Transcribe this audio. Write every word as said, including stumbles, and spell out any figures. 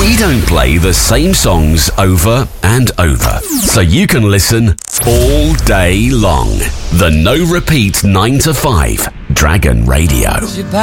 We don't play the same songs over and over, so you can listen all day long. The No Repeat nine to five Dragon Radio.